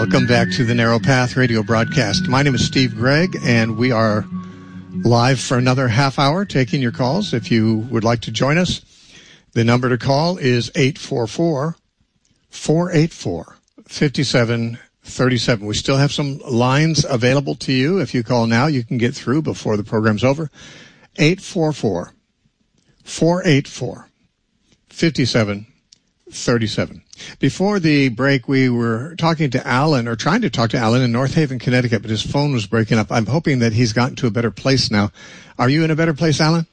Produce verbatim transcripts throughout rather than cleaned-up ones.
Welcome back to the Narrow Path radio broadcast. My name is Steve Gregg, and we are live for another half hour taking your calls. If you would like to join us, the number to call is eight four four, four eight four, five seven three seven. We still have some lines available to you. If you call now, you can get through before the program's over. eight four four, four eight four, five seven three seven. Before the break, we were talking to Alan, or trying to talk to Alan in North Haven, Connecticut, but his phone was breaking up. I'm hoping that he's gotten to a better place now. Are you in a better place, Alan?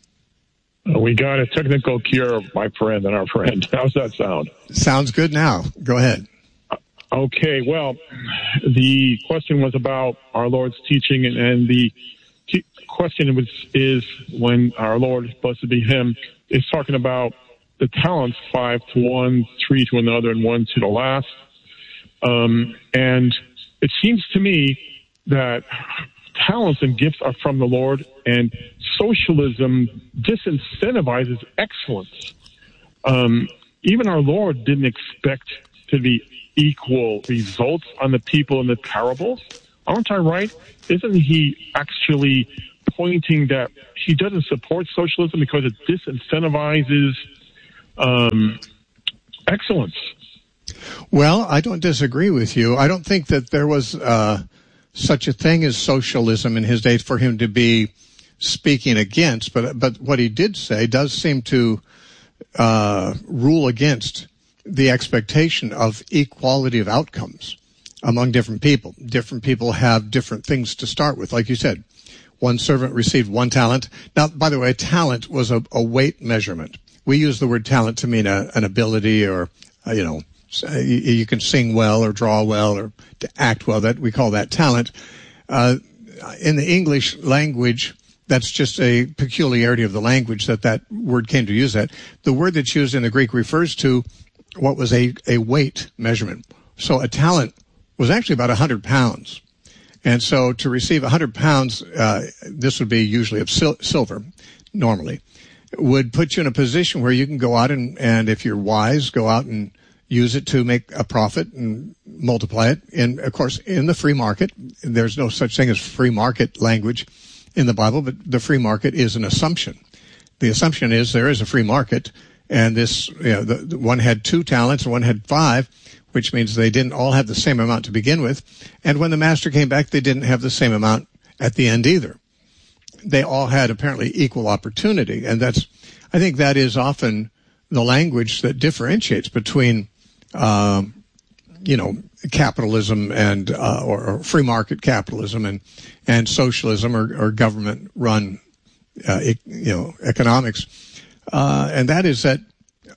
We got a technical cure, my friend and our friend. How's that sound? Sounds good now. Go ahead. Okay, well, the question was about our Lord's teaching, and, and the t- question was is when our Lord, blessed be Him, is talking about the talents, five to one, three to another, and one to the last. Um, and it seems to me that talents and gifts are from the Lord, and socialism disincentivizes excellence. Um, even our Lord didn't expect to be equal results on the people in the parables. Aren't I right? Isn't he actually pointing that he doesn't support socialism because it disincentivizes um, excellence? Well, I don't disagree with you. I don't think that there was uh, such a thing as socialism in his day for him to be speaking against, but but what he did say does seem to uh, rule against the expectation of equality of outcomes among different people. Different people have different things to start with. Like you said, one servant received one talent. Now, by the way, talent was a, a weight measurement. We use the word talent to mean a, an ability, or, uh, you know, you, you can sing well or draw well or to act well. That we call that talent. Uh, in the English language, that's just a peculiarity of the language that that word came to use that. The word that's used in the Greek refers to what was a, a weight measurement. So a talent was actually about one hundred pounds. And so to receive one hundred pounds, uh, this would be usually of sil- silver, normally, would put you in a position where you can go out and, and if you're wise, go out and use it to make a profit and multiply it. And, of course, in the free market, there's no such thing as free market language in the Bible, but the free market is an assumption. The assumption is there is a free market, and this, you know, the, the one had two talents and one had five, which means they didn't all have the same amount to begin with. And when the master came back, they didn't have the same amount at the end either. They all had apparently equal opportunity. And that's, I think that is often the language that differentiates between, um, you know, capitalism and, uh, or, or free market capitalism and, and socialism or, or government run, uh, e- you know, economics. Uh, and that is that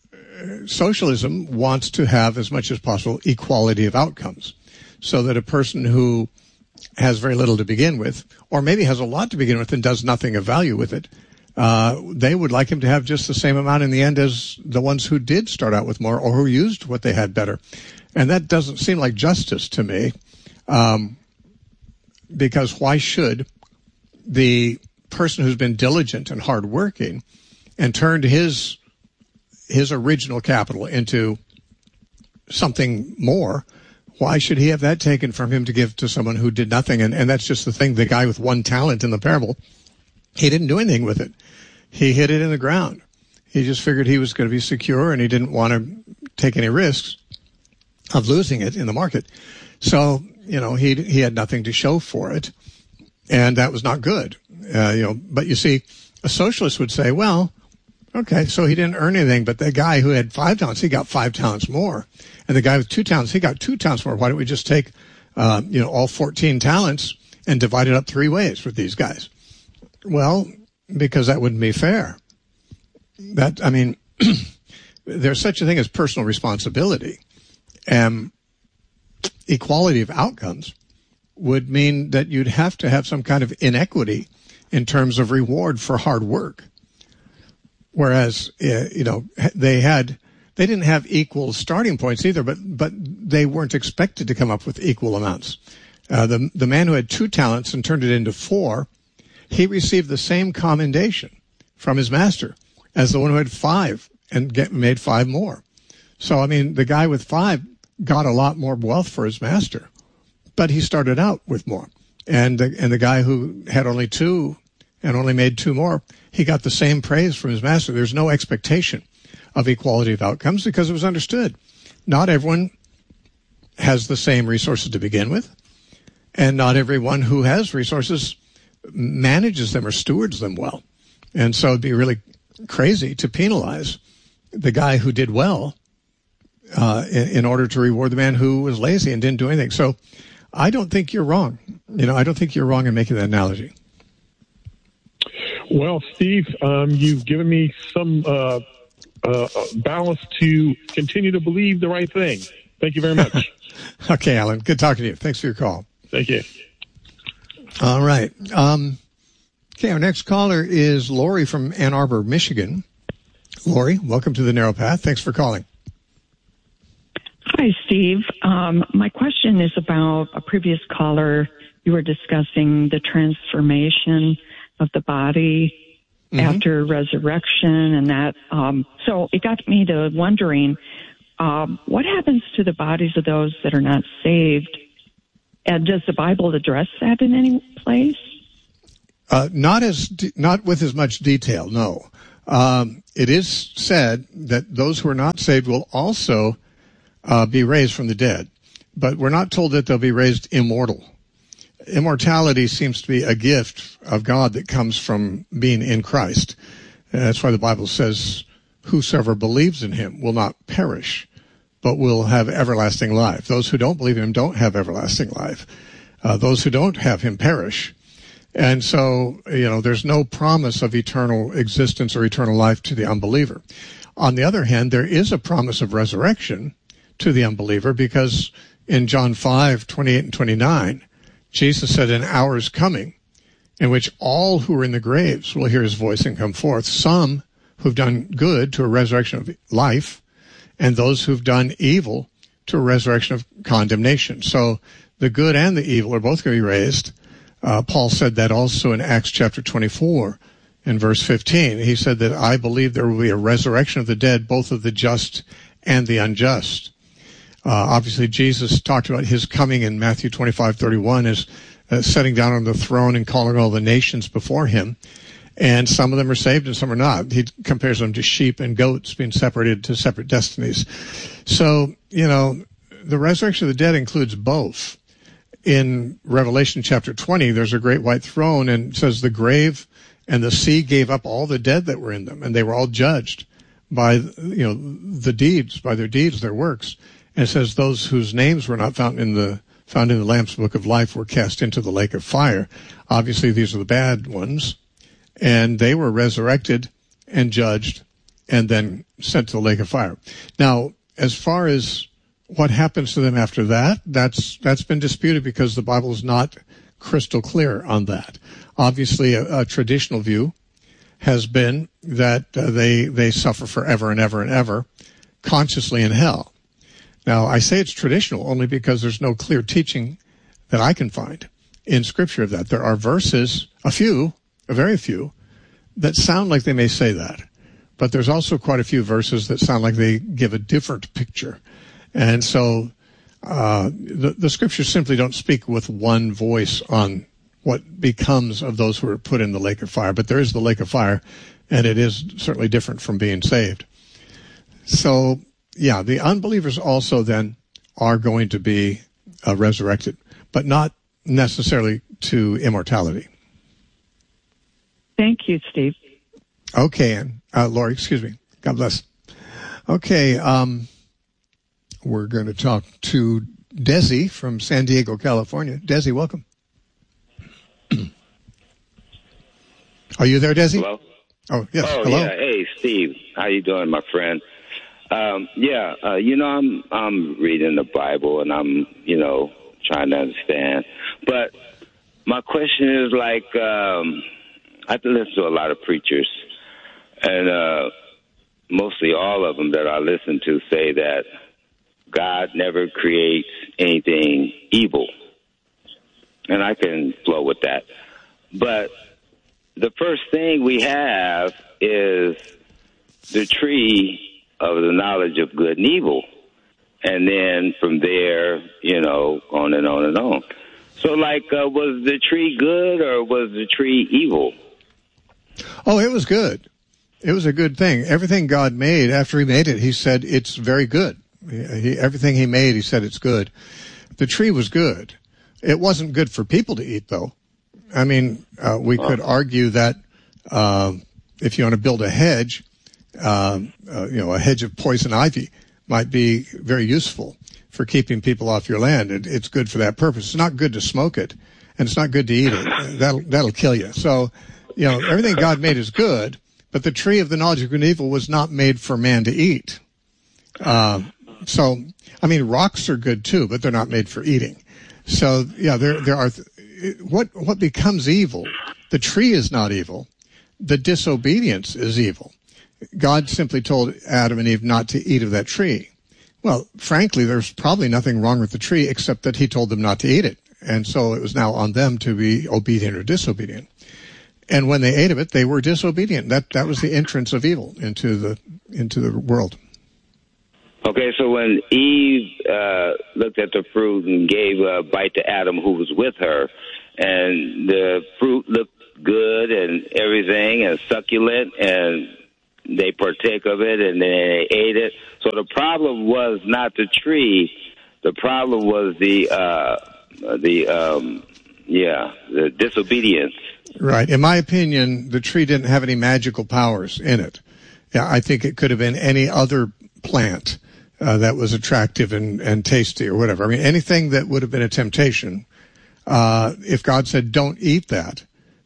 socialism wants to have, as much as possible, equality of outcomes, so that a person who has very little to begin with, or maybe has a lot to begin with and does nothing of value with it, uh, they would like him to have just the same amount in the end as the ones who did start out with more or who used what they had better. And that doesn't seem like justice to me, um, because why should the person who's been diligent and hardworking and turned his his original capital into something more, why should he have that taken from him to give to someone who did nothing? And, and that's just the thing. The guy with one talent in the parable, he didn't do anything with it. He hid it in the ground. He just figured he was going to be secure, and he didn't want to take any risks of losing it in the market. So, you know, he he had nothing to show for it, and that was not good. Uh, you know, but you see, a socialist would say, well, okay, so he didn't earn anything, but the guy who had five talents, he got five talents more. And the guy with two talents, he got two talents more. Why don't we just take, uh, you know, all fourteen talents and divide it up three ways with these guys? Well, because that wouldn't be fair. That, I mean, there's such a thing as personal responsibility. And equality of outcomes would mean that you'd have to have some kind of inequity in terms of reward for hard work. Whereas, you know, they had, they didn't have equal starting points either, but, but they weren't expected to come up with equal amounts. Uh, the, the man who had two talents and turned it into four, he received the same commendation from his master as the one who had five and get, made five more. So, I mean, the guy with five got a lot more wealth for his master, but he started out with more. And the, and the guy who had only two and only made two more, he got the same praise from his master. There's no expectation of equality of outcomes because it was understood. Not everyone has the same resources to begin with, and not everyone who has resources manages them or stewards them well. And so it'd be really crazy to penalize the guy who did well uh, in, in order to reward the man who was lazy and didn't do anything. So I don't think you're wrong. You know, I don't think you're wrong in making that analogy. Well, Steve, um, you've given me some uh, uh, balance to continue to believe the right thing. Thank you very much. Okay, Alan. Good talking to you. Thanks for your call. Thank you. All right. Um, okay, our next caller is Lori from Ann Arbor, Michigan. Lori, welcome to the Narrow Path. Thanks for calling. Hi, Steve. Um, my question is about a previous caller. You were discussing the transformation of the body mm-hmm. after resurrection and that. Um, so it got me to wondering, um, what happens to the bodies of those that are not saved? And does the Bible address that in any place? Uh, not as de- not with as much detail, no. Um, it is said that those who are not saved will also uh, be raised from the dead, but we're not told that they'll be raised immortal. Immortality seems to be a gift of God that comes from being in Christ. And that's why the Bible says, whosoever believes in him will not perish, but will have everlasting life. Those who don't believe in him don't have everlasting life. Uh, those who don't have him perish. And so, you know, there's no promise of eternal existence or eternal life to the unbeliever. On the other hand, there is a promise of resurrection to the unbeliever, because in John five, twenty-eight and twenty-nine, Jesus said, an hour is coming in which all who are in the graves will hear his voice and come forth, some who've done good to a resurrection of life, and those who've done evil to a resurrection of condemnation. So the good and the evil are both going to be raised. Uh, Paul said that also in Acts chapter twenty-four in verse fifteen. He said that I believe there will be a resurrection of the dead, both of the just and the unjust. Uh, obviously, Jesus talked about his coming in Matthew twenty-five thirty-one as uh, sitting down on the throne and calling all the nations before him. And some of them are saved and some are not. He compares them to sheep and goats being separated to separate destinies. So, you know, the resurrection of the dead includes both. In Revelation chapter twenty, there's a great white throne, and it says the grave and the sea gave up all the dead that were in them, and they were all judged by, you know, the deeds, by their deeds, their works. And it says those whose names were not found in the found in the Lamb's Book of Life were cast into the lake of fire. Obviously, these are the bad ones, and they were resurrected and judged and then sent to the lake of fire. Now, as far as what happens to them after that, that's that's been disputed because the Bible is not crystal clear on that. Obviously, a, a traditional view has been that uh, they they suffer forever and ever and ever, consciously in hell. Now, I say it's traditional only because there's no clear teaching that I can find in Scripture of that. There are verses, a few, a very few, that sound like they may say that, but there's also quite a few verses that sound like they give a different picture. And so uh, the, the Scriptures simply don't speak with one voice on what becomes of those who are put in the lake of fire. But there is the lake of fire, and it is certainly different from being saved. So, yeah, the unbelievers also then are going to be uh, resurrected, but not necessarily to immortality. Thank you, Steve. Okay, Ann. Uh, Lori, excuse me. God bless. Okay, um... we're going to talk to Desi from San Diego, California. Desi, welcome. Are you there, Desi? Hello? Oh, yes. Oh, hello. yeah. Hey, Steve. How you doing, my friend? Um, yeah, uh, you know, I'm I'm reading the Bible, and I'm, you know, trying to understand. But my question is, like, um, I listen to a lot of preachers, and uh, mostly all of them that I listen to say that God never creates anything evil. And I can flow with that. But the first thing we have is the tree of the knowledge of good and evil. and then from there, you know, on and on and on. So, like, uh, was the tree good or was the tree evil? Oh, it was good. It was a good thing. Everything God made, after he made it, he said it's very good. He, everything he made, he said it's good. The tree was good. It wasn't good for people to eat, though. I mean, uh, we could argue that uh, if you want to build a hedge, uh, uh, you know, a hedge of poison ivy might be very useful for keeping people off your land. It, it's good for that purpose. It's not good to smoke it, and it's not good to eat it. That'll that'll kill you. So, you know, everything God made is good, but the tree of the knowledge of good and evil was not made for man to eat. Uh, so, I mean, rocks are good too, but they're not made for eating. So, yeah, there there are th- what what becomes evil. The tree is not evil. The disobedience is evil. God simply told Adam and Eve not to eat of that tree. Well, frankly, there's probably nothing wrong with the tree except that he told them not to eat it. And so it was now on them to be obedient or disobedient. And when they ate of it, they were disobedient. That that was the entrance of evil into the into the world. Okay, so when Eve uh, looked at the fruit and gave a bite to Adam, who was with her, and the fruit looked good and everything and succulent, and they partake of it and then they ate it. So the problem was not the tree. The problem was the uh, the um, yeah the disobedience. Right. In my opinion, the tree didn't have any magical powers in it. Yeah, I think it could have been any other plant uh, that was attractive and, and tasty or whatever. I mean, anything that would have been a temptation. Uh, if God said, "Don't eat that,"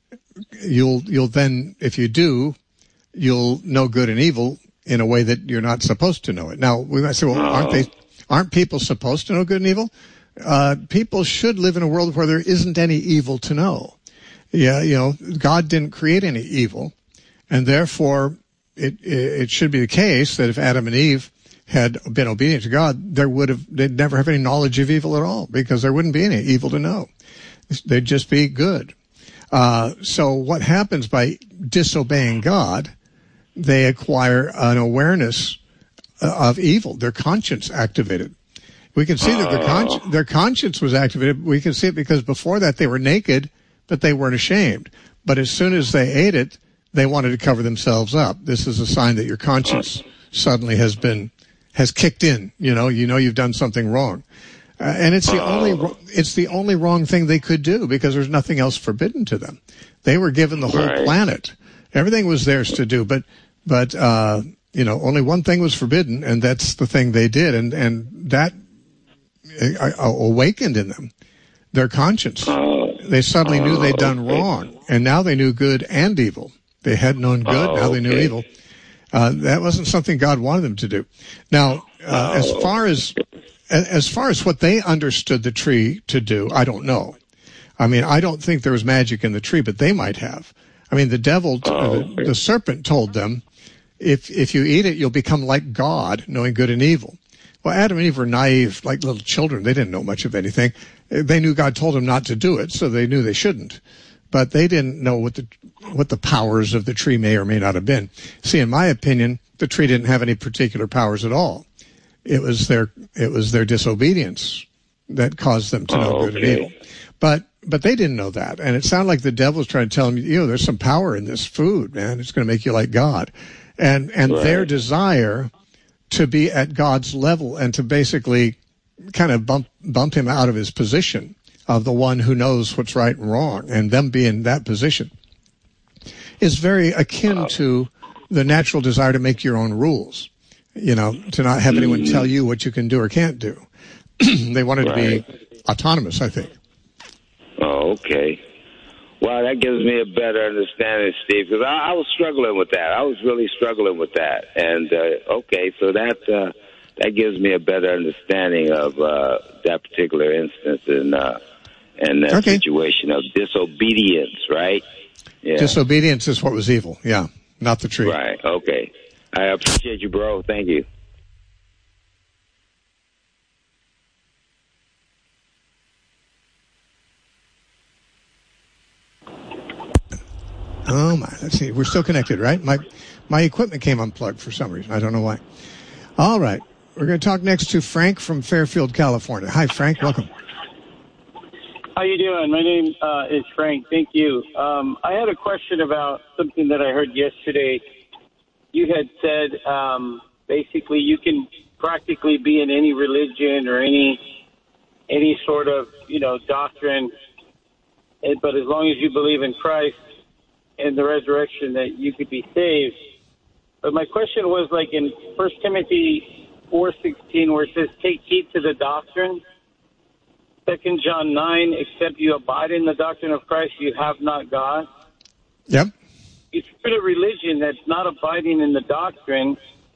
you'll you'll then, if you do, you'll know good and evil in a way that you're not supposed to know it. Now, we might say, well, aren't they, aren't people supposed to know good and evil? Uh, people should live in a world where there isn't any evil to know. Yeah, you know, God didn't create any evil, and therefore it, it, it should be the case that if Adam and Eve had been obedient to God, there would have, they'd never have any knowledge of evil at all, because there wouldn't be any evil to know. They'd just be good. Uh, so what happens by disobeying God, they acquire an awareness of evil. Their conscience activated. We can see that their, con- their conscience was activated. We can see it because before that they were naked, but they weren't ashamed. But as soon as they ate it, they wanted to cover themselves up. This is a sign that your conscience suddenly has been, has kicked in. You know, you know you've done something wrong. Uh, and it's the only, it's the only wrong thing they could do, because there's nothing else forbidden to them. They were given the whole right. planet. Everything was theirs to do, but, but, uh, you know, only one thing was forbidden, and that's the thing they did. And, and that uh, awakened in them their conscience. They suddenly knew they'd done wrong, and now they knew good and evil. They had known good, oh, now they knew okay. evil. Uh, that wasn't something God wanted them to do. Now, uh, oh. as far as, as far as what they understood the tree to do, I don't know. I mean, I don't think there was magic in the tree, but they might have. I mean, the devil, oh, uh, the, the serpent told them, if, if you eat it, you'll become like God, knowing good and evil. Well, Adam and Eve were naive, like little children. They didn't know much of anything. They knew God told them not to do it, so they knew they shouldn't. But they didn't know what the, what the powers of the tree may or may not have been. See, in my opinion, the tree didn't have any particular powers at all. It was their, it was their disobedience that caused them to know oh, good okay. and evil. But, but they didn't know that. And it sounded like the devil was trying to tell them, you know, there's some power in this food, man. It's going to make you like God. And, and right. their desire to be at God's level and to basically kind of bump, bump him out of his position of the one who knows what's right and wrong, and them being in that position is very akin to the natural desire to make your own rules, you know, to not have anyone tell you what you can do or can't do. They wanted right. to be autonomous, I think. Oh, okay. Well, that gives me a better understanding, Steve, because I, I was struggling with that. I was really struggling with that. And, uh, okay, so that uh, that gives me a better understanding of uh, that particular instance and, uh, and that okay. situation of disobedience, right? Yeah. Disobedience is what was evil, yeah, not the tree. Right, okay. I appreciate you, bro. Thank you. Oh my! Let's see. We're still connected, right? My my equipment came unplugged for some reason. I don't know why. All right. We're going to talk next to Frank from Fairfield, California. Hi, Frank. Welcome. How you doing? My name uh, is Frank. Thank you. Um, I had a question about something that I heard yesterday. You had said um, basically you can practically be in any religion or any any sort of, you know, doctrine, but as long as you believe in Christ and the resurrection, that you could be saved. But my question was, like in First Timothy four sixteen, where it says, take heed to the doctrine. Second John nine, except you abide in the doctrine of Christ, you have not God. Yep. If you're in a religion that's not abiding in the doctrine,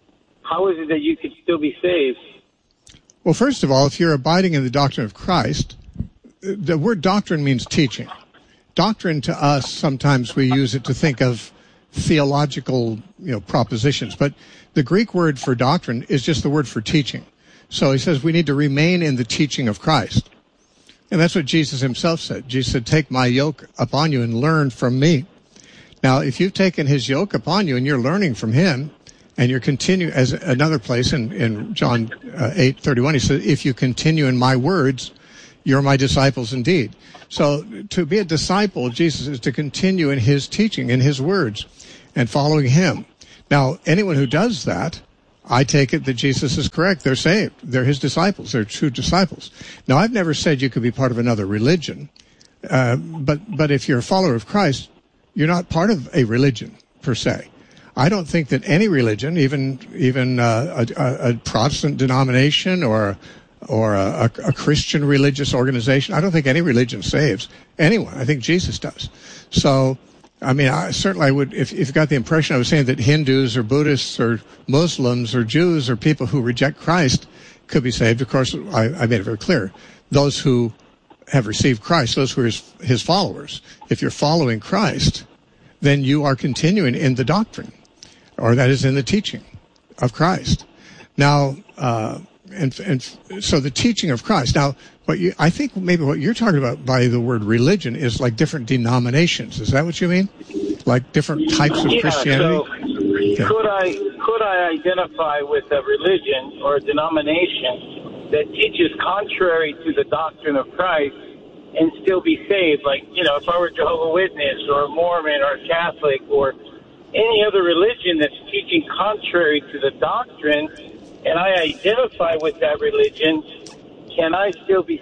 how is it that you could still be saved? Well, first of all, if you're abiding in the doctrine of Christ, the word doctrine means teaching. Doctrine to us, sometimes we use it to think of theological, you know, propositions. But the Greek word for doctrine is just the word for teaching. So he says we need to remain in the teaching of Christ. And that's what Jesus himself said. Jesus said, take my yoke upon you and learn from me. Now, if you've taken his yoke upon you and you're learning from him, and you're continue as another place in, in John uh, eight thirty-one, he said, if you continue in my words, you're my disciples indeed. So to be a disciple of Jesus is to continue in his teaching, in his words, and following him. Now, anyone who does that, I take it that Jesus is correct. They're saved. They're his disciples. They're true disciples. Now, I've never said you could be part of another religion, uh, but but if you're a follower of Christ, you're not part of a religion per se. I don't think that any religion, even even uh, a, a Protestant denomination or or a, a Christian religious organization, I don't think any religion saves anyone. I think Jesus does. So, I mean, I, certainly I would, if, if you got the impression I was saying that Hindus or Buddhists or Muslims or Jews or people who reject Christ could be saved, of course, I, I made it very clear. Those who have received Christ, those who are his, his followers, if you're following Christ, then you are continuing in the doctrine, or that is in the teaching of Christ. Now, uh, and, and so the teaching of Christ. Now, what you, I think maybe what you're talking about by the word religion is like different denominations. Is that what you mean? Like different types of yeah, Christianity? So okay. could I could I identify with a religion or a denomination that teaches contrary to the doctrine of Christ and still be saved? Like, you know, if I were Jehovah's Witness or a Mormon or a Catholic or any other religion that's teaching contrary to the doctrine, and I identify with that religion, can I still be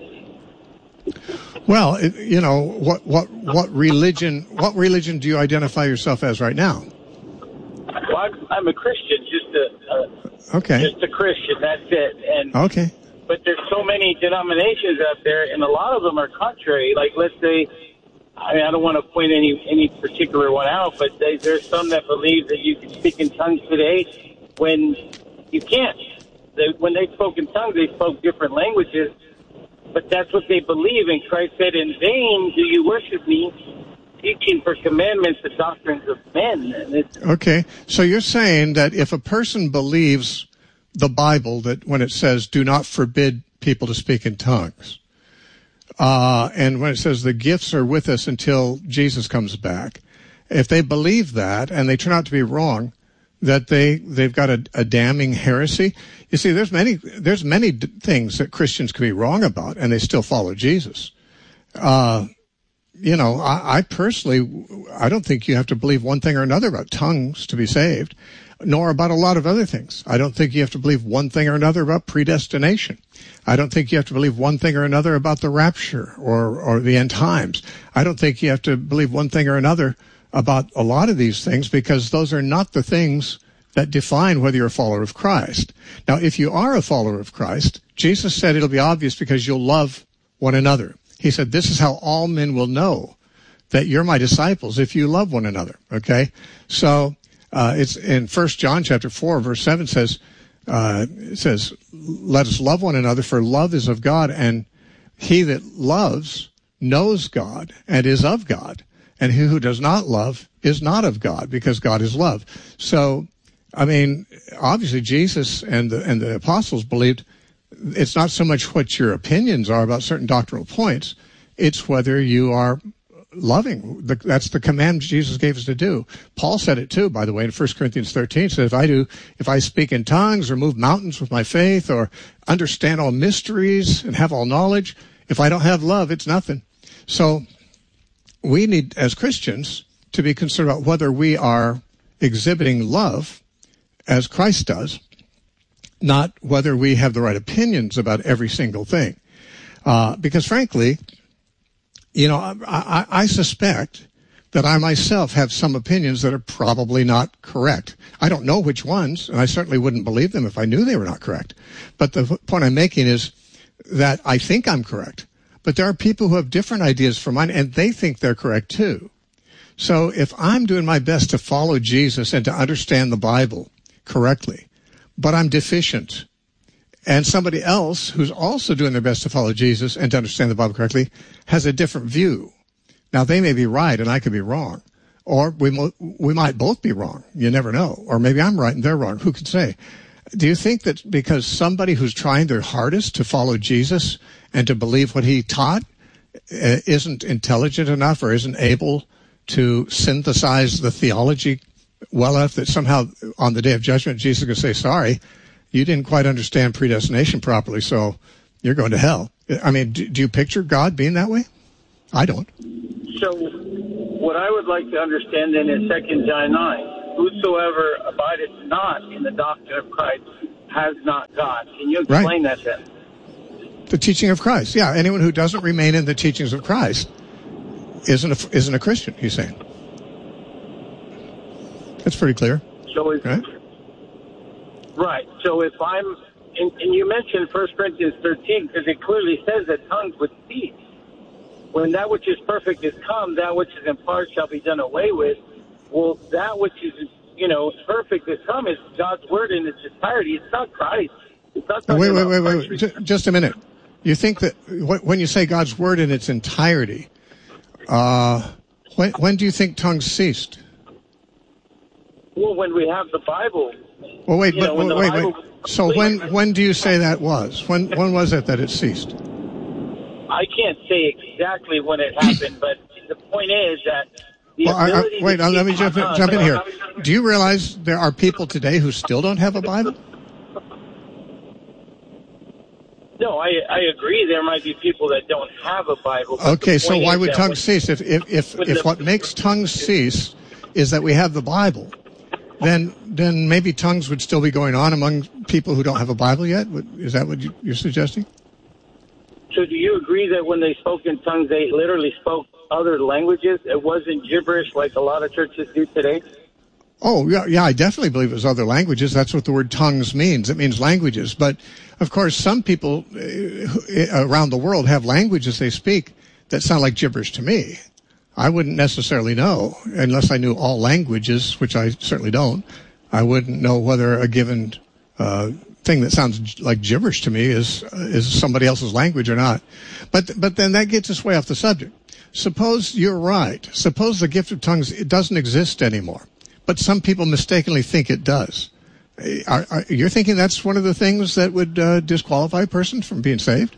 saved? Well, it, you know, what what what religion what religion do you identify yourself as right now? Well, I'm, I'm a Christian, just a, a okay, just a Christian. That's it. And okay, but there's so many denominations out there, and a lot of them are contrary. Like, let's say, I mean, I don't want to point any any particular one out, but they, there's some that believe that you can speak in tongues today when you can't. They, when they spoke in tongues, they spoke different languages, but that's what they believe. And Christ said, in vain do you worship me, teaching for commandments the doctrines of men. And it's, okay, so you're saying that if a person believes the Bible, that when it says, do not forbid people to speak in tongues, uh, and when it says the gifts are with us until Jesus comes back, if they believe that and they turn out to be wrong, that they, they've got a, a damning heresy. You see, there's many, there's many d- things that Christians can be wrong about, and they still follow Jesus. Uh, you know, I, I personally, I don't think you have to believe one thing or another about tongues to be saved, nor about a lot of other things. I don't think you have to believe one thing or another about predestination. I don't think you have to believe one thing or another about the rapture or, or the end times. I don't think you have to believe one thing or another about a lot of these things, because those are not the things that define whether you're a follower of Christ. Now, if you are a follower of Christ, Jesus said it'll be obvious because you'll love one another. He said, this is how all men will know that you're my disciples, if you love one another. Okay? So, uh, it's in First John chapter four, verse seven says, uh, it says, let us love one another, for love is of God, and he that loves knows God and is of God. And he who does not love is not of God, because God is love. So, I mean, obviously Jesus and the, and the apostles believed it's not so much what your opinions are about certain doctrinal points, it's whether you are loving. That's the command Jesus gave us to do. Paul said it too, by the way, in First Corinthians thirteen. Said, if I do, if I speak in tongues or move mountains with my faith or understand all mysteries and have all knowledge, if I don't have love, it's nothing. So we need, as Christians, to be concerned about whether we are exhibiting love as Christ does, not whether we have the right opinions about every single thing. Uh, because frankly, you know, I, I, I suspect that I myself have some opinions that are probably not correct. I don't know which ones, and I certainly wouldn't believe them if I knew they were not correct. But the point I'm making is that I think I'm correct. But there are people who have different ideas from mine, and they think they're correct too. So if I'm doing my best to follow Jesus and to understand the Bible correctly, but I'm deficient, and somebody else who's also doing their best to follow Jesus and to understand the Bible correctly has a different view. Now, they may be right and I could be wrong. Or we mo- we might both be wrong. You never know. Or maybe I'm right and they're wrong. Who can say? Do you think that because somebody who's trying their hardest to follow Jesus and to believe what he taught uh, isn't intelligent enough or isn't able to synthesize the theology well enough that somehow on the day of judgment Jesus is going to say, sorry, you didn't quite understand predestination properly, so you're going to hell? I mean, do, do you picture God being that way? I don't. So what I would like to understand then is Second John nine. Whosoever abideth not in the doctrine of Christ has not God. Can you explain right. that then? The teaching of Christ. Yeah, anyone who doesn't remain in the teachings of Christ isn't a, isn't a Christian, he's saying. That's pretty clear. So if, right? Right. So if I'm, and, and you mentioned First Corinthians thirteen, because it clearly says that tongues would cease. When that which is perfect is come, that which is in part shall be done away with. Well, that which is, you know, perfect is come is God's word in its entirety. It's not Christ. It's not wait, wait, wait, wait, wait. Just, just a minute. You think that when you say God's word in its entirety, uh, when, when do you think tongues ceased? Well, when we have the Bible. Well, wait, but, know, wait, Bible, wait. So when, when do you say that was? When, when was it that it ceased? I can't say exactly when it happened, but the point is that the well, ability I, I, wait, to let me jump in, on, jump in here. Do you realize there are people today who still don't have a Bible? No, I, I agree. There might be people that don't have a Bible. Okay, so why would tongues cease? If if if, if the, what makes tongues cease is that we have the Bible, then then maybe tongues would still be going on among people who don't have a Bible yet? Is that what you, you're suggesting? So do you agree that when they spoke in tongues, they literally spoke other languages? It wasn't gibberish like a lot of churches do today? Oh, yeah, yeah, I definitely believe it was other languages. That's what the word tongues means. It means languages. But, of course, some people uh, around the world have languages they speak that sound like gibberish to me. I wouldn't necessarily know, unless I knew all languages, which I certainly don't. I wouldn't know whether a given uh thing that sounds like gibberish to me is is somebody else's language or not. But but then that gets us way off the subject. Suppose you're right. Suppose the gift of tongues, it doesn't exist anymore, but some people mistakenly think it does. Are, are, you're thinking that's one of the things that would uh, disqualify a person from being saved?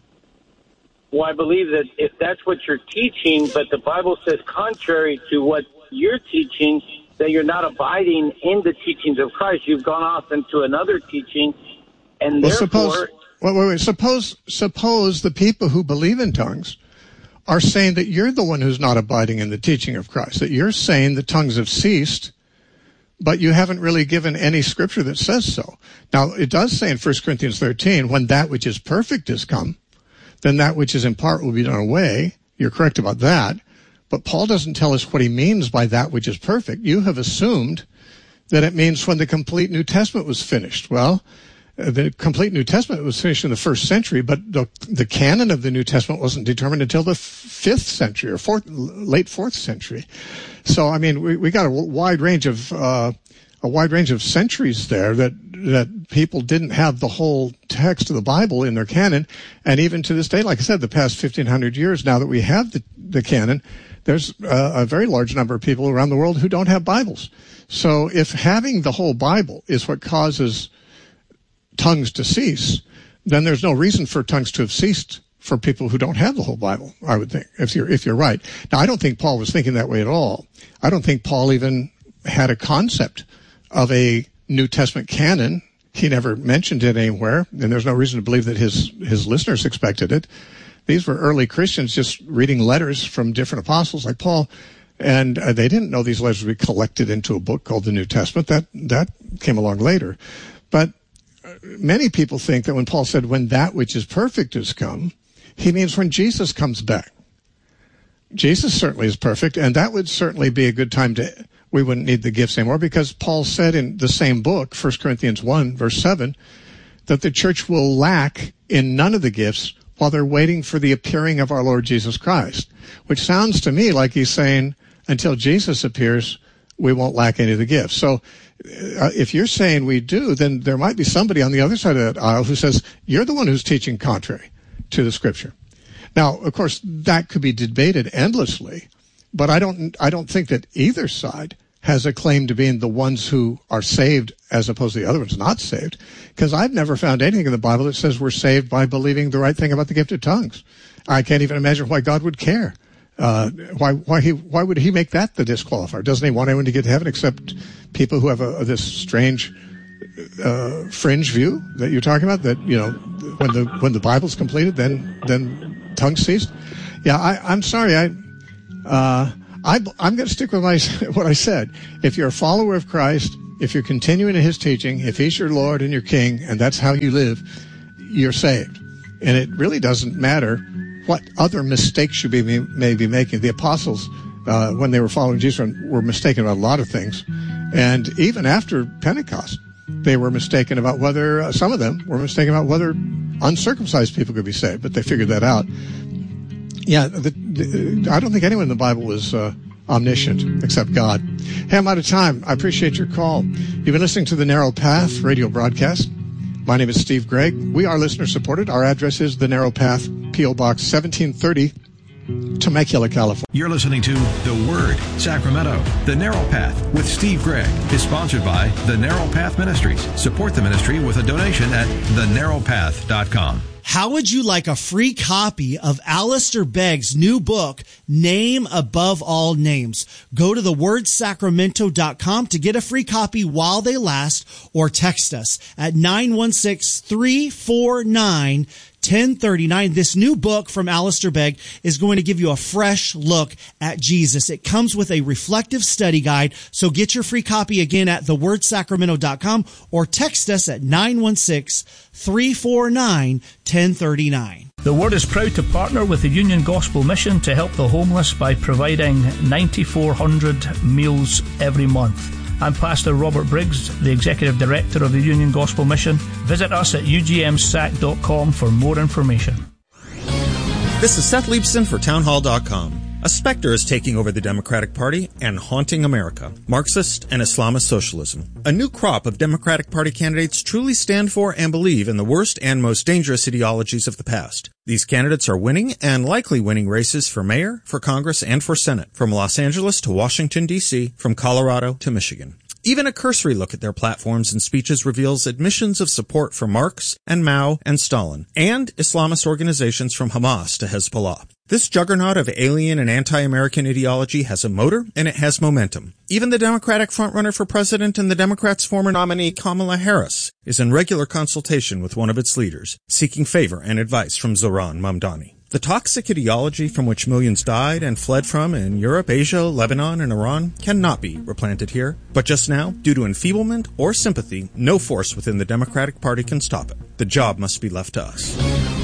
Well, I believe that if that's what you're teaching, but the Bible says contrary to what you're teaching, that you're not abiding in the teachings of Christ. You've gone off into another teaching, and well, therefore... Suppose, wait, wait, wait. Suppose, suppose the people who believe in tongues are saying that you're the one who's not abiding in the teaching of Christ, that you're saying the tongues have ceased, but you haven't really given any scripture that says so. Now, it does say in First Corinthians thirteen, when that which is perfect is come, then that which is in part will be done away. You're correct about that. But Paul doesn't tell us what he means by that which is perfect. You have assumed that it means when the complete New Testament was finished. Well, the complete New Testament was finished in the first century, but the, the canon of the New Testament wasn't determined until the fifth century or fourth, late fourth century. So, I mean, we, we got a wide range of uh, a wide range of centuries there that that people didn't have the whole text of the Bible in their canon, and even to this day, like I said, the past fifteen hundred years, now that we have the the canon, there's a, a very large number of people around the world who don't have Bibles. So, if having the whole Bible is what causes tongues to cease, then there's no reason for tongues to have ceased for people who don't have the whole Bible, I would think, if you're, if you're right. Now, I don't think Paul was thinking that way at all. I don't think Paul even had a concept of a New Testament canon. He never mentioned it anywhere, and there's no reason to believe that his, his listeners expected it. These were early Christians just reading letters from different apostles like Paul, and uh, they didn't know these letters would be collected into a book called the New Testament. That, that came along later. But many people think that when Paul said, when that which is perfect has come, he means when Jesus comes back. Jesus certainly is perfect, and that would certainly be a good time to, we wouldn't need the gifts anymore, because Paul said in the same book, First Corinthians one, verse seven, that the church will lack in none of the gifts while they're waiting for the appearing of our Lord Jesus Christ, which sounds to me like he's saying, until Jesus appears, we won't lack any of the gifts. So uh, if you're saying we do, then there might be somebody on the other side of that aisle who says, you're the one who's teaching contrary to the Scripture. Now, of course, that could be debated endlessly, but I don't, I don't think that either side has a claim to being the ones who are saved as opposed to the other ones not saved, because I've never found anything in the Bible that says we're saved by believing the right thing about the gift of tongues. I can't even imagine why God would care. Uh, why, why he, why would he make that the disqualifier? Doesn't he want anyone to get to heaven except people who have a, this strange, uh, fringe view that you're talking about? That, you know, when the, when the Bible's completed, then, then tongues ceased? Yeah, I, I'm sorry. I, uh, I, I'm going to stick with my, what I said. If you're a follower of Christ, if you're continuing in his teaching, if he's your Lord and your King, and that's how you live, you're saved. And it really doesn't matter what other mistakes you be, may be making. The apostles, uh, when they were following Jesus, were mistaken about a lot of things. And even after Pentecost, they were mistaken about whether, uh, some of them were mistaken about whether uncircumcised people could be saved, but they figured that out. Yeah, the, the, I don't think anyone in the Bible was uh, omniscient except God. Hey, I'm out of time. I appreciate your call. You've been listening to the Narrow Path radio broadcast. My name is Steve Gregg. We are listener-supported. Our address is The Narrow Path, P O. Box seventeen thirty, Temecula, California. You're listening to The Word, Sacramento. The Narrow Path with Steve Gregg is sponsored by The Narrow Path Ministries. Support the ministry with a donation at the narrow path dot com. How would you like a free copy of Alistair Begg's new book, Name Above All Names? Go to the word sacramento dot com to get a free copy while they last, or text us at nine one six, three four nine, ten thirty-nine. This new book from Alistair Begg is going to give you a fresh look at Jesus. It comes with a reflective study guide, so get your free copy again at the word sacramento dot com or text us at nine one six, three four nine, ten thirty-nine. The Word is proud to partner with the Union Gospel Mission to help the homeless by providing nine thousand four hundred meals every month. I'm Pastor Robert Briggs, the Executive Director of the Union Gospel Mission. Visit us at u g m sac dot com for more information. This is Seth Leibson for townhall dot com. A specter is taking over the Democratic Party and haunting America. Marxist and Islamist socialism. A new crop of Democratic Party candidates truly stand for and believe in the worst and most dangerous ideologies of the past. These candidates are winning and likely winning races for mayor, for Congress, and for Senate, from Los Angeles to Washington, D C, from Colorado to Michigan. Even a cursory look at their platforms and speeches reveals admissions of support for Marx and Mao and Stalin, and Islamist organizations from Hamas to Hezbollah. This juggernaut of alien and anti-American ideology has a motor, and it has momentum. Even the Democratic frontrunner for president and the Democrats' former nominee, Kamala Harris, is in regular consultation with one of its leaders, seeking favor and advice from Zohran Mamdani. The toxic ideology from which millions died and fled from in Europe, Asia, Lebanon, and Iran cannot be replanted here. But just now, due to enfeeblement or sympathy, no force within the Democratic Party can stop it. The job must be left to us.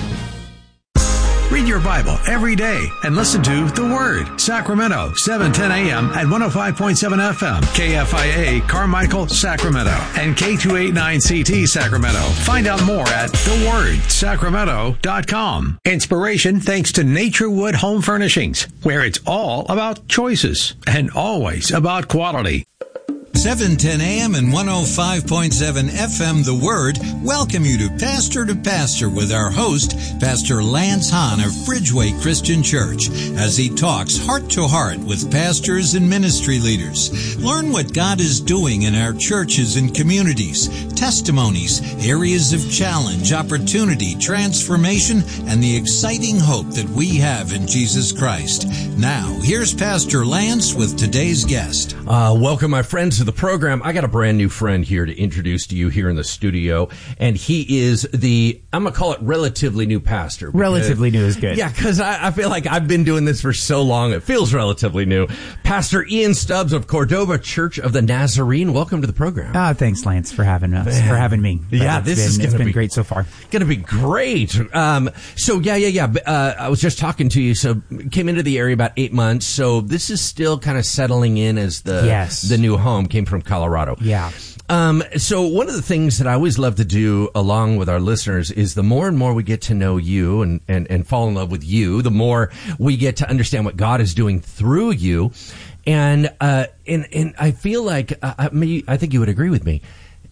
Read your Bible every day and listen to The Word, Sacramento, seven ten a.m. at one oh five point seven F M, K F I A, Carmichael, Sacramento, and K two eighty-nine C T, Sacramento. Find out more at the word sacramento dot com. Inspiration thanks to Naturewood Home Furnishings, where it's all about choices and always about quality. seven ten a.m. and one oh five point seven F M The Word welcome you to Pastor to Pastor with our host, Pastor Lance Hahn of Bridgeway Christian Church, as he talks heart to heart with pastors and ministry leaders. Learn what God is doing in our churches and communities, testimonies, areas of challenge, opportunity, transformation, and the exciting hope that we have in Jesus Christ. Now, here's Pastor Lance with today's guest. Uh, welcome, my friends, to the program. I got a brand new friend here to introduce to you here in the studio, and he is the, I'm going to call it relatively new pastor. Because, relatively new is good. Yeah, because I, I feel like I've been doing this for so long, it feels relatively new. Pastor Ian Stubbs of Cordova Church of the Nazarene. Welcome to the program. Ah, thanks, Lance, for having us, Man. for having me. But yeah, this been, is it's been be, great so far. Going to be great. Um, so yeah, yeah, yeah. Uh, I was just talking to you. So came into the area about eight months. So this is still kind of settling in as the yes. the new home. Came from Colorado. Yeah. Um, so one of the things that I always love to do along with our listeners is the more and more we get to know you and, and, and fall in love with you, the more we get to understand what God is doing through you. And, uh, and, and I feel like, uh, I, mean, I think you would agree with me.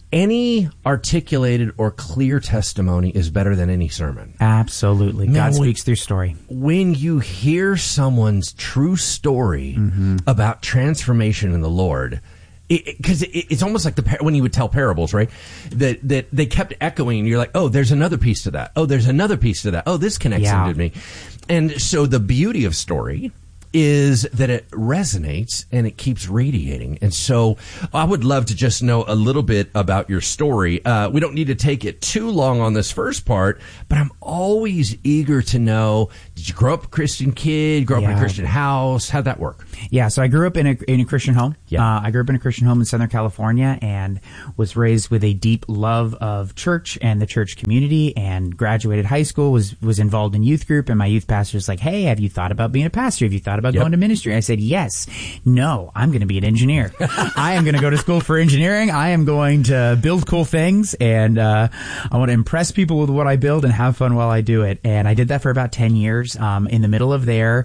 Any articulated or clear testimony is better than any sermon. Absolutely. Man, God when, speaks through story. When you hear someone's true story mm-hmm. about transformation in the Lord, because it, it, it's almost like the when you would tell parables, right? That that they kept echoing, and you're like, oh, there's another piece to that. Oh, there's another piece to that. Oh, this connects yeah. into me. And so the beauty of story is that it resonates and it keeps radiating. And so I would love to just know a little bit about your story. Uh, we don't need to take it too long on this first part, but I'm always eager to know, did you grow up a Christian kid, grow up yeah. in a Christian house? How'd that work? Yeah, so I grew up in a, in a Christian home. Yeah. Uh, I grew up in a Christian home in Southern California and was raised with a deep love of church and the church community, and graduated high school, was, was involved in youth group, and my youth pastor was like, hey, have you thought about being a pastor? Have you thought about yep. going to ministry? I said, yes. No, I'm going to be an engineer. I am going to go to school for engineering. I am going to build cool things, and uh, I want to impress people with what I build and have fun while I do it. And I did that for about ten years. Um, in the middle of there,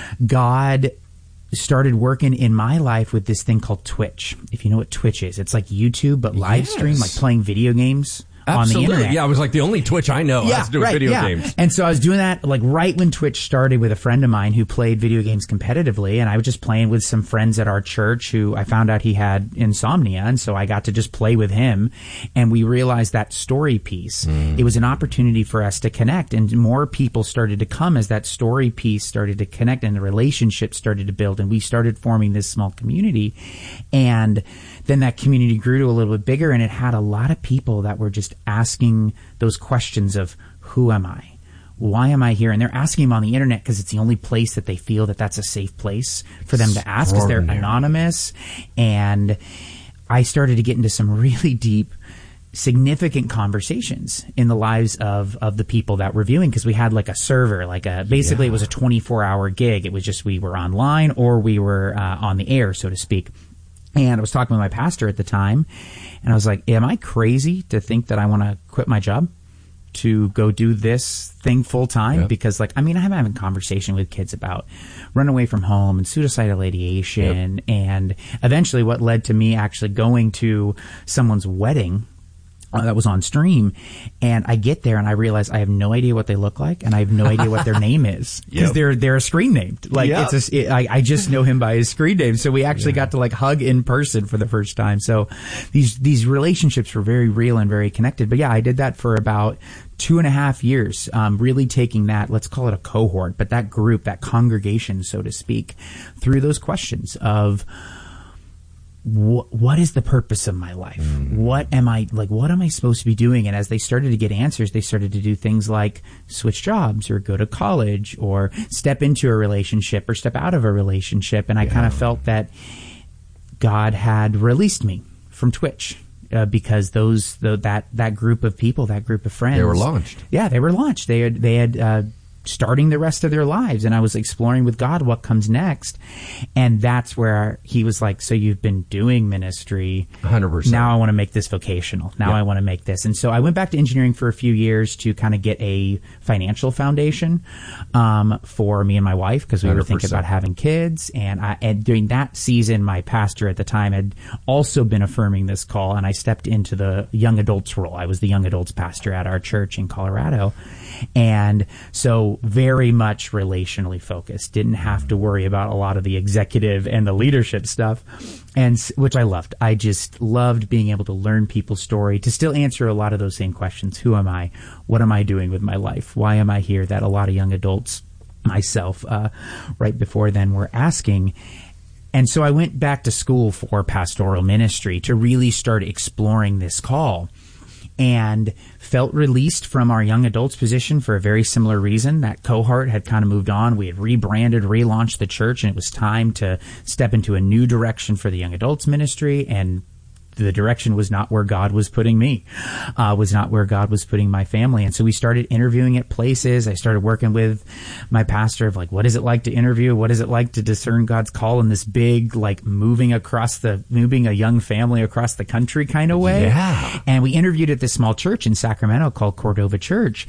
God started working in my life with this thing called Twitch. If you know what Twitch is, it's like YouTube, but live yes. stream, like playing video games. Absolutely. On the internet. Yeah, I was like the only Twitch I know yeah, has to do with right, video yeah. games. And so I was doing that like right when Twitch started with a friend of mine who played video games competitively, and I was just playing with some friends at our church who I found out he had insomnia, and so I got to just play with him, and we realized that story piece. Mm. It was an opportunity for us to connect, and more people started to come as that story piece started to connect and the relationship started to build, and we started forming this small community. And then that community grew to a little bit bigger, and it had a lot of people that were just asking those questions of, who am I? Why am I here? And they're asking them on the internet because it's the only place that they feel that that's a safe place for them to ask, because they're anonymous. And I started to get into some really deep, significant conversations in the lives of, of the people that were viewing, because we had like a server, like a, basically yeah. it was a twenty-four hour gig. It was just, we were online or we were uh, on the air, so to speak. And I was talking with my pastor at the time, and I was like, am I crazy to think that I want to quit my job to go do this thing full time? Yep. Because, like, I mean, I'm having a conversation with kids about running away from home and suicidal ideation. Yep. And eventually what led to me actually going to someone's wedding Uh, that was on stream, and I get there and I realize I have no idea what they look like, and I have no idea what their name is, because yep. they're they're screen named. Like yep. it's a, it, I, I just know him by his screen name. So we actually yeah. got to like hug in person for the first time. So these these relationships were very real and very connected. But yeah, I did that for about two and a half years, um, really taking that, let's call it a cohort, but that group, that congregation, so to speak, through those questions of, what is the purpose of my life? Mm. What am I, like, what am I supposed to be doing? And as they started to get answers, they started to do things like switch jobs or go to college or step into a relationship or step out of a relationship. And I yeah. kind of felt that God had released me from Twitch. Uh, because those the, that that group of people, that group of friends, they were launched. Yeah, they were launched. They had they had uh, starting the rest of their lives. And I was exploring with God what comes next. And that's where he was like, so you've been doing ministry. one hundred percent. Now I want to make this vocational. Now yeah. I want to make this. And so I went back to engineering for a few years to kind of get a financial foundation um, for me and my wife, because we one hundred percent. were thinking about having kids. And, I, and during that season, my pastor at the time had also been affirming this call, and I stepped into the young adults role. I was the young adults pastor at our church in Colorado. And so very much relationally focused, didn't have to worry about a lot of the executive and the leadership stuff, and which I loved. I just loved being able to learn people's story, to still answer a lot of those same questions. Who am I? What am I doing with my life? Why am I here? That a lot of young adults, myself, uh, right before then, were asking. And so I went back to school for pastoral ministry to really start exploring this call, and felt released from our young adults position for a very similar reason. That cohort had kind of moved on. We had rebranded, relaunched the church, and it was time to step into a new direction for the young adults ministry. And the direction was not where God was putting me, uh, was not where God was putting my family. And so we started interviewing at places. I started working with my pastor of like, what is it like to interview? What is it like to discern God's call in this big, like moving across the, moving a young family across the country kind of way? Yeah. And we interviewed at this small church in Sacramento called Cordova Church.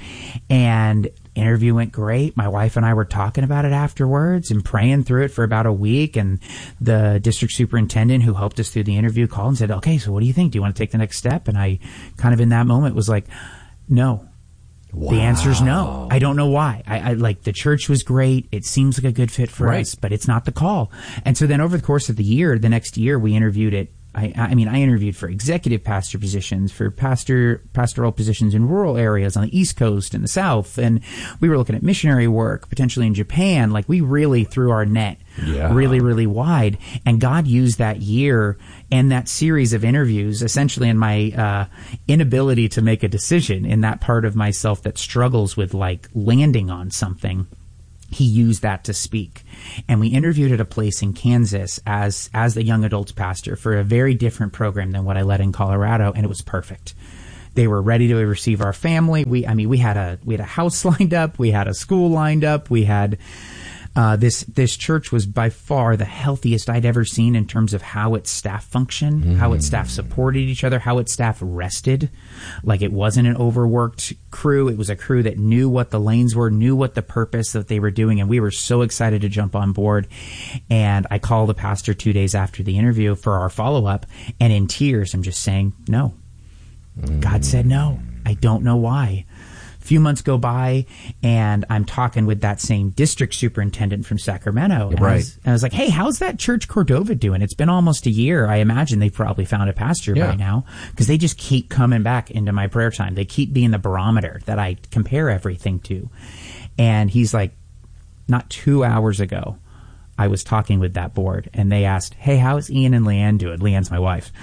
And interview went great. My wife and I were talking about it afterwards and praying through it for about a week. And the district superintendent who helped us through the interview called and said, okay, so what do you think? Do you want to take the next step? And I kind of in that moment was like, no. Wow. The answer is no. I don't know why. I, I like the church was great. It seems like a good fit for right. us, but it's not the call. And so then over the course of the year, the next year, we interviewed at I, I mean, I interviewed for executive pastor positions, for pastor pastoral positions in rural areas on the East Coast and the South, and we were looking at missionary work, potentially in Japan. Like, we really threw our net yeah. really, really wide, and God used that year and that series of interviews, essentially in my uh, inability to make a decision in that part of myself that struggles with, like, landing on something. He used that to speak. And we interviewed at a place in Kansas as as the young adults pastor for a very different program than what I led in Colorado, and it was perfect. They were ready to receive our family. We I mean we had a we had a house lined up, we had a school lined up, we had Uh, this this church was by far the healthiest I'd ever seen in terms of how its staff functioned, mm. how its staff supported each other, how its staff rested. Like, it wasn't an overworked crew. It was a crew that knew what the lanes were, knew what the purpose that they were doing, and we were so excited to jump on board. And I called the pastor two days after the interview for our follow-up, and in tears, I'm just saying, no. Mm. God said no. I don't know why. Few months go by, and I'm talking with that same district superintendent from Sacramento. And right. I was, and I was like, hey, how's that church Cordova doing? It's been almost a year. I imagine they've probably found a pastor yeah. by now, because they just keep coming back into my prayer time. They keep being the barometer that I compare everything to. And he's like, not two hours ago, I was talking with that board, and they asked, hey, how's Ian and Leanne doing? Leanne's my wife.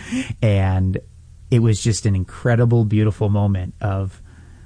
And it was just an incredible, beautiful moment of,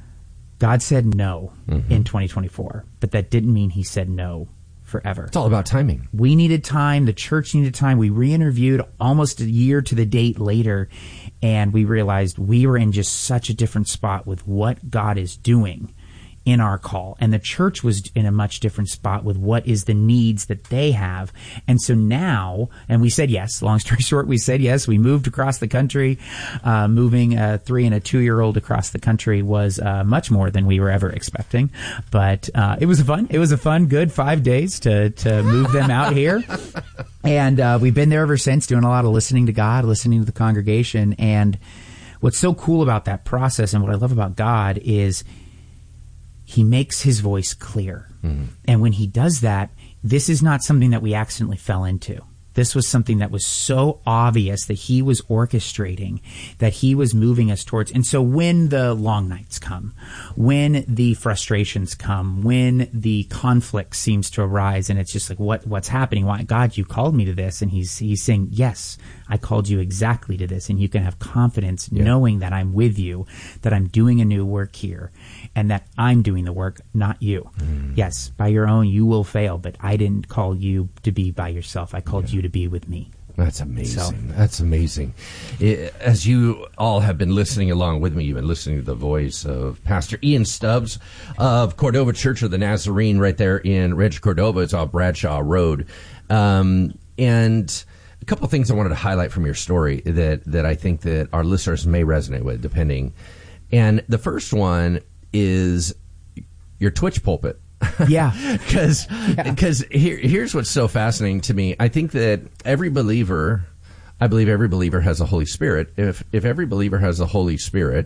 God said no mm-hmm. in twenty twenty-four, but that didn't mean he said no forever. It's all about timing. We needed time. The church needed time. We re-interviewed almost a year to the date later, and we realized we were in just such a different spot with what God is doing in our call. And the church was in a much different spot with what is the needs that they have. And so now, and we said yes, long story short, we said yes. We moved across the country. Uh, moving a three and a two-year-old across the country was uh, much more than we were ever expecting. But uh, it was a fun, it was a fun, good five days to, to move them out here. And uh, we've been there ever since, doing a lot of listening to God, listening to the congregation. And what's so cool about that process, and what I love about God, is he makes his voice clear. Mm-hmm. And when he does that, this is not something that we accidentally fell into. This was something that was so obvious that he was orchestrating, that he was moving us towards. And so when the long nights come, when the frustrations come, when the conflict seems to arise, and it's just like, what what's happening? Why, God, you called me to this. And he's he's saying, yes, I called you exactly to this. And you can have confidence yeah. knowing that I'm with you, that I'm doing a new work here, and that I'm doing the work, not you. Mm. Yes, by your own, you will fail, but I didn't call you to be by yourself. I called yeah. you to be with me. That's amazing. So. That's amazing. It, as you all have been listening along with me, you've been listening to the voice of Pastor Ian Stubbs of Cordova Church of the Nazarene right there in Rancho Cordova. It's off Bradshaw Road. Um, and a couple of things I wanted to highlight from your story that, that I think that our listeners may resonate with, depending. And the first one is your Twitch pulpit. Yeah. Because because yeah. here, here's what's so fascinating to me. I think that every believer, I believe every believer has a Holy Spirit. If if every believer has a Holy Spirit,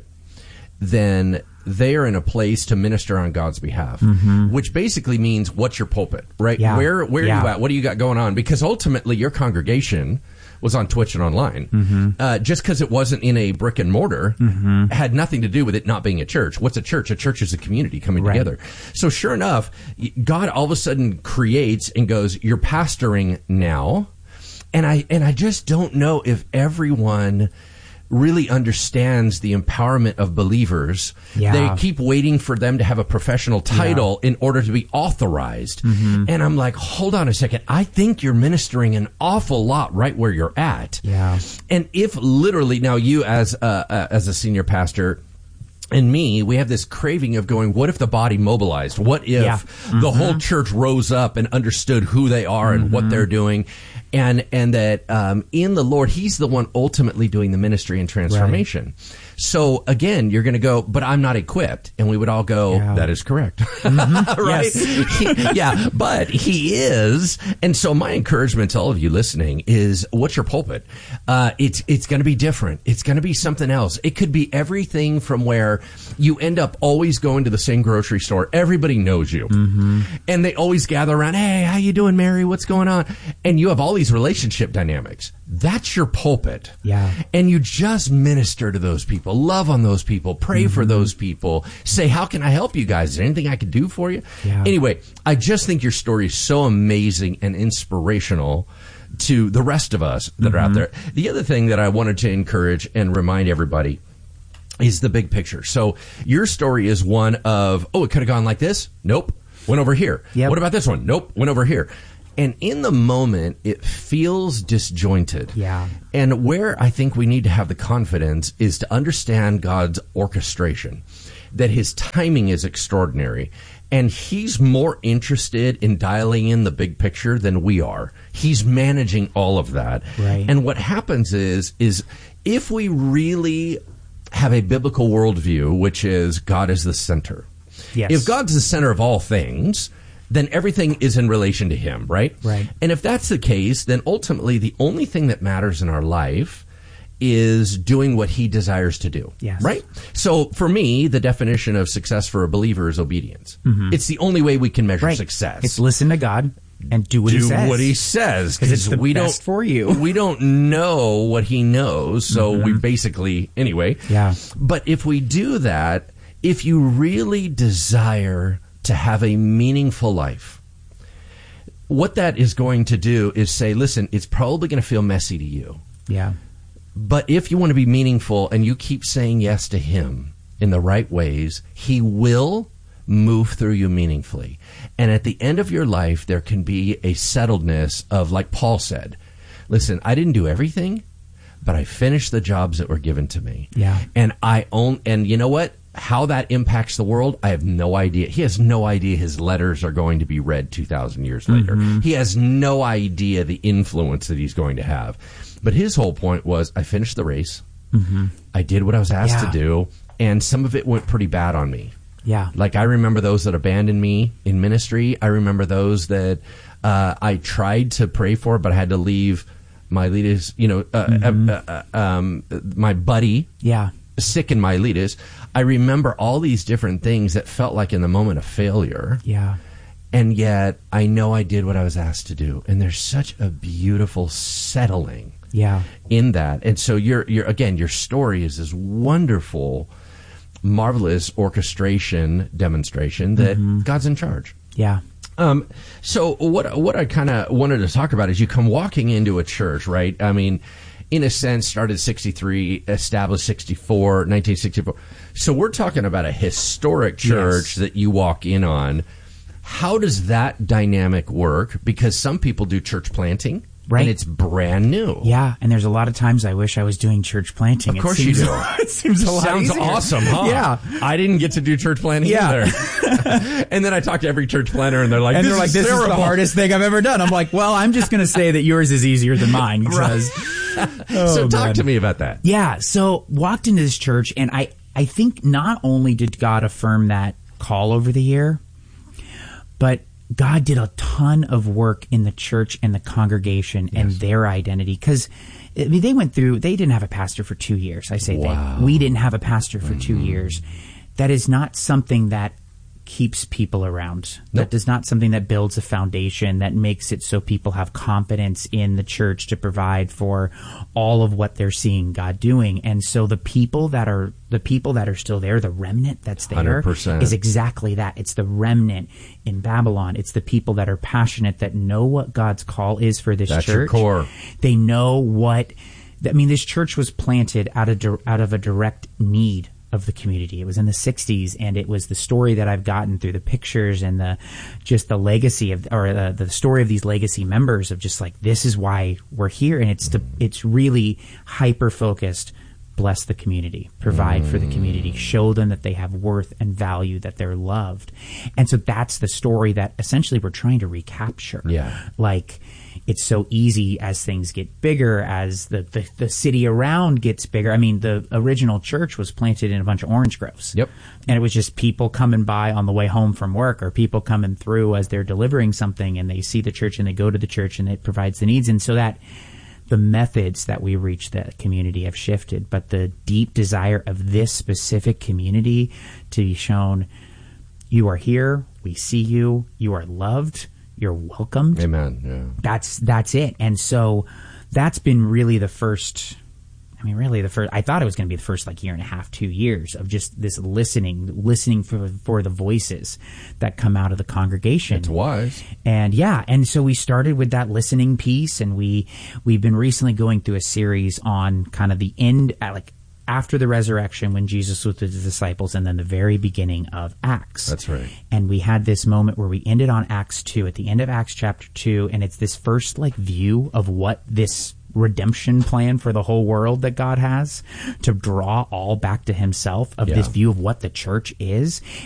then they are in a place to minister on God's behalf, mm-hmm. which basically means what's your pulpit, right? Yeah. Where where yeah. are you at? What do you got going on? Because ultimately your congregation was on Twitch and online. Mm-hmm. Uh, just because it wasn't in a brick and mortar mm-hmm. had nothing to do with it not being a church. What's a church? A church is a community coming right. together. So sure enough, God all of a sudden creates and goes, you're pastoring now. And I, and I just don't know if everyone really understands the empowerment of believers. Yeah. They keep waiting for them to have a professional title yeah. in order to be authorized. Mm-hmm. And I'm like, hold on a second. I think you're ministering an awful lot right where you're at. Yeah. And if literally now you as a, uh, as a senior pastor and me, we have this craving of going, what if the body mobilized? What if yeah. mm-hmm. the whole church rose up and understood who they are mm-hmm. and what they're doing? And and that um, in the Lord, He's the one ultimately doing the ministry and transformation. Right. So again, you're going to go, but I'm not equipped. And we would all go, yeah. that is correct. Mm-hmm. Right? He, yeah, but He is. And so my encouragement to all of you listening is, what's your pulpit? Uh, it's it's going to be different. It's going to be something else. It could be everything from where you end up always going to the same grocery store. Everybody knows you. Mm-hmm. And they always gather around, hey, how you doing, Mary? What's going on? And you have all these relationship dynamics. That's your pulpit. Yeah. And you just minister to those people, love on those people, pray mm-hmm. for those people, say, how can I help you guys? Is there anything I can do for you? Yeah. Anyway, I just think your story is so amazing and inspirational to the rest of us that mm-hmm. are out there. The other thing that I wanted to encourage and remind everybody is the big picture. So your story is one of, oh, it could have gone like this. Nope. Went over here. Yep. What about this one? Nope. Went over here. And in the moment, it feels disjointed. Yeah. And where I think we need to have the confidence is to understand God's orchestration, that His timing is extraordinary. And He's more interested in dialing in the big picture than we are. He's managing all of that. Right. And what happens is, is if we really have a biblical worldview, which is God is the center. Yes. If God's the center of all things, then everything is in relation to Him, right? Right. And if that's the case, then ultimately the only thing that matters in our life is doing what He desires to do. Yes. Right? So for me, the definition of success for a believer is obedience. Mm-hmm. It's the only way we can measure right. success. It's listen to God and do what do He says. Do what He says. Because it's the we best don't, for you. We don't know what He knows, so mm-hmm. we basically, anyway. Yeah. But if we do that, if you really desire to have a meaningful life, what that is going to do is say, listen, it's probably going to feel messy to you. Yeah. But if you want to be meaningful and you keep saying yes to Him in the right ways, He will move through you meaningfully. And at the end of your life, there can be a settledness of, like Paul said, listen, I didn't do everything, but I finished the jobs that were given to me. Yeah. And I own, and you know what? How that impacts the world, I have no idea. He has no idea his letters are going to be read two thousand years later. Mm-hmm. He has no idea the influence that he's going to have. But his whole point was, I finished the race. Mm-hmm. I did what I was asked yeah. to do. And some of it went pretty bad on me. Yeah. Like I remember those that abandoned me in ministry. I remember those that uh, I tried to pray for, but I had to leave my leaders, you know, uh, mm-hmm. uh, uh, um, my buddy. Yeah. Sick in Miletus. I remember all these different things that felt like in the moment a failure. Yeah. And yet I know I did what I was asked to do. And there's such a beautiful settling yeah. in that. And so you're, you're, again, your story is this wonderful, marvelous orchestration demonstration that mm-hmm. God's in charge. Yeah. Um, so what, what I kind of wanted to talk about is you come walking into a church, right? I mean, in a sense, started sixty-three, established sixty-four, nineteen sixty-four. So we're talking about a historic church yes. that you walk in on. How does that dynamic work? Because some people do church planting. Right. And it's brand new. Yeah, and there's a lot of times I wish I was doing church planting. Of course it seems, you do. It seems a lot Sounds easier. awesome, huh? Yeah. I didn't get to do church planting Yeah. either. And then I talked to every church planter, and they're like, and this they're like, is this terrible. is the hardest thing I've ever done. I'm like, well, I'm just going to say that yours is easier than mine. Because, oh, so talk man. to me about that. Yeah, so walked into this church, and I, I think not only did God affirm that call over the year, but God did a ton of work in the church and the congregation yes. and their identity. Because I mean, they went through, they didn't have a pastor for two years. I say wow. they. We didn't have a pastor for mm-hmm. two years. That is not something that keeps people around. Nope. That is not something that builds a foundation, that makes it so people have confidence in the church to provide for all of what they're seeing God doing. And so the people that are the people that are still there, the remnant that's there, one hundred percent is exactly that. It's the remnant in Babylon. It's the people that are passionate, that know what God's call is for this that's church. Your core. They know what I mean, this church was planted out of out of a direct need of the community. It was in the sixties, and it was the story that I've gotten through the pictures and the just the legacy of, or the, the story of these legacy members of just like, this is why we're here. And it's to, it's really hyper focused. Bless the community, provide mm. for the community, show them that they have worth and value, that they're loved. And so that's the story that essentially we're trying to recapture. Yeah. Like, it's so easy as things get bigger, as the, the, the city around gets bigger. I mean, the original church was planted in a bunch of orange groves. Yep. And it was just people coming by on the way home from work, or people coming through as they're delivering something, and they see the church and they go to the church and it provides the needs. And so that the methods that we reach the community have shifted, but the deep desire of this specific community to be shown, you are here, we see you, you are loved, you're welcomed. Amen. Yeah. That's that's it. And so that's been really the first, I mean, really the first, I thought it was going to be the first like year and a half, two years of just this listening, listening for for the voices that come out of the congregation. It's wise. And yeah, and so we started with that listening piece, and we, we've been recently going through a series on kind of the end, like after the resurrection, when Jesus was with the disciples, and then the very beginning of Acts. That's right. And we had this moment where we ended on Acts two, at the end of Acts chapter two, and it's this first like view of what this redemption plan for the whole world that God has to draw all back to himself, of yeah. this view of what the church is.